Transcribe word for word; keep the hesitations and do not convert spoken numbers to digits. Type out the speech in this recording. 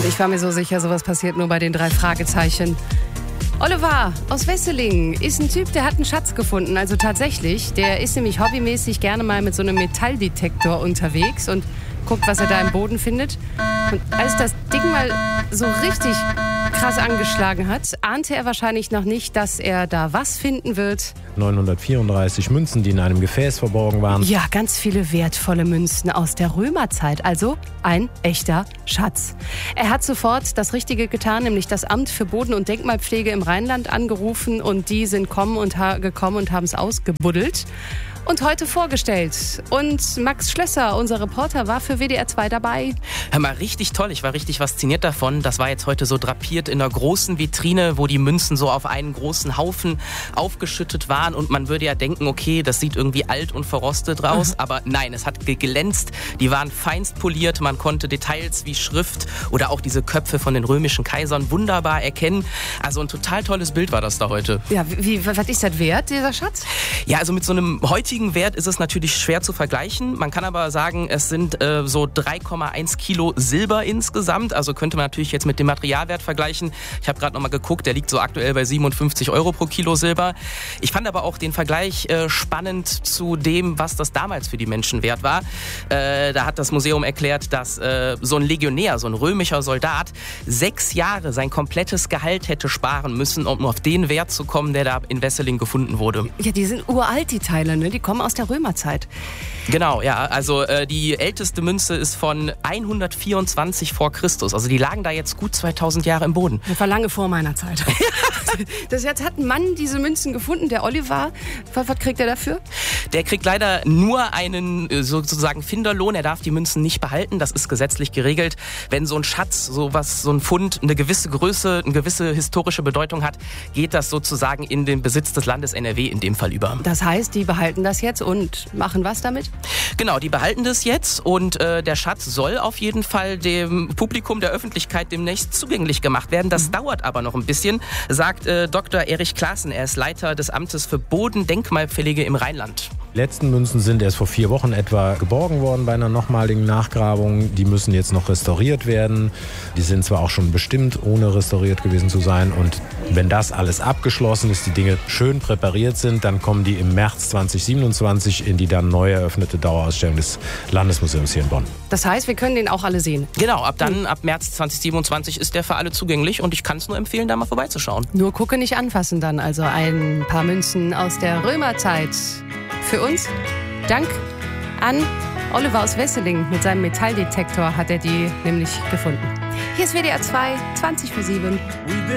Ich war mir so sicher, sowas passiert nur bei den drei Fragezeichen. Oliver aus Wesseling ist ein Typ, der hat einen Schatz gefunden. Also tatsächlich, der ist nämlich hobbymäßig gerne mal mit so einem Metalldetektor unterwegs und guckt, was er da im Boden findet. Und als das Ding mal so richtig krass angeschlagen hat, ahnte er wahrscheinlich noch nicht, dass er da was finden wird. neunhundertvierunddreißig Münzen, die in einem Gefäß verborgen waren. Ja, ganz viele wertvolle Münzen aus der Römerzeit, also ein echter Schatz. Er hat sofort das Richtige getan, nämlich das Amt für Boden- und Denkmalpflege im Rheinland angerufen und die sind kommen und ha- gekommen und haben es ausgebuddelt und heute vorgestellt. Und Max Schlösser, unser Reporter, war für W D R zwei dabei. Hör mal, richtig toll. Ich war richtig fasziniert davon. Das war jetzt heute so drapiert in einer großen Vitrine, wo die Münzen so auf einen großen Haufen aufgeschüttet waren. Und man würde ja denken, okay, das sieht irgendwie alt und verrostet raus. Aber nein, es hat geglänzt. Die waren feinst poliert. Man konnte Details wie Schrift oder auch diese Köpfe von den römischen Kaisern wunderbar erkennen. Also ein total tolles Bild war das da heute. Ja, wie, was ist das wert, dieser Schatz? Ja, also mit so einem heutigen Wert ist es natürlich schwer zu vergleichen. Man kann aber sagen, es sind äh, so drei Komma eins Kilo Silber insgesamt. Also könnte man natürlich jetzt mit dem Materialwert vergleichen. Ich habe gerade nochmal geguckt, der liegt so aktuell bei siebenundfünfzig Euro pro Kilo Silber. Ich fand aber auch den Vergleich äh, spannend zu dem, was das damals für die Menschen wert war. Äh, da hat das Museum erklärt, dass äh, so ein Legionär, so ein römischer Soldat, sechs Jahre sein komplettes Gehalt hätte sparen müssen, um auf den Wert zu kommen, der da in Wesseling gefunden wurde. Ja, die sind uralt, die Teile, ne? Die kommen aus der Römerzeit. Genau, ja. Also äh, die älteste Münze ist von hundertvierundzwanzig vor Christus. Also die lagen da jetzt gut zweitausend Jahre im Boden. Das war lange vor meiner Zeit. Das jetzt hat ein Mann diese Münzen gefunden, der Oliver. Was, was kriegt er dafür? Der kriegt leider nur einen äh, sozusagen Finderlohn. Er darf die Münzen nicht behalten. Das ist gesetzlich geregelt. Wenn so ein Schatz, so was, so ein Fund eine gewisse Größe, eine gewisse historische Bedeutung hat, geht das sozusagen in den Besitz des Landes N R W in dem Fall über. Das heißt, die behalten das jetzt und machen was damit? Genau, die behalten das jetzt und äh, der Schatz soll auf jeden Fall dem Publikum, der Öffentlichkeit demnächst zugänglich gemacht werden. Das mhm. dauert aber noch ein bisschen, sagt äh, Doktor Erich Klaassen. Er ist Leiter des Amtes für Bodendenkmalpflege im Rheinland. Die letzten Münzen sind erst vor vier Wochen etwa geborgen worden bei einer nochmaligen Nachgrabung. Die müssen jetzt noch restauriert werden. Die sind zwar auch schon bestimmt, ohne restauriert gewesen zu sein. Und wenn das alles abgeschlossen ist, die Dinge schön präpariert sind, dann kommen die im März zweitausendsiebenundzwanzig in die dann neu eröffnete Dauerausstellung des Landesmuseums hier in Bonn. Das heißt, wir können den auch alle sehen? Genau, ab dann, ab März zweitausendsiebenundzwanzig ist der für alle zugänglich und ich kann es nur empfehlen, da mal vorbeizuschauen. Nur gucke, nicht anfassen dann. Also ein paar Münzen aus der Römerzeit. Für uns Dank an Oliver aus Wesseling. Mit seinem Metalldetektor hat er die nämlich gefunden. Hier ist W D R zwei, zwanzig vor sieben.